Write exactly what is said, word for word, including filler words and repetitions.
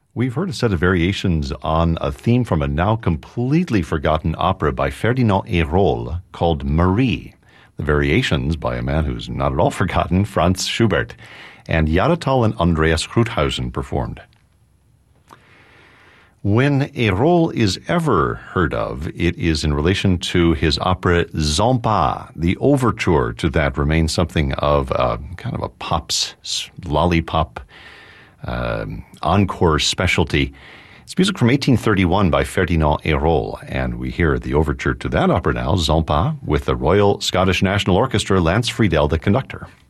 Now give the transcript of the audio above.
We've heard a set of variations on a theme from a now completely forgotten opera by Ferdinand Hérold called Marie. The variations by a man who's not at all forgotten, Franz Schubert. And Yaratal and Andreas Krauthausen performed. When Hérold is ever heard of, it is in relation to his opera Zampa. The overture to that remains something of a kind of a pop's lollipop uh, encore specialty. It's music from eighteen thirty-one by Ferdinand Hérold, and we hear the overture to that opera now, Zampa, with the Royal Scottish National Orchestra, Lance Friedel, the conductor.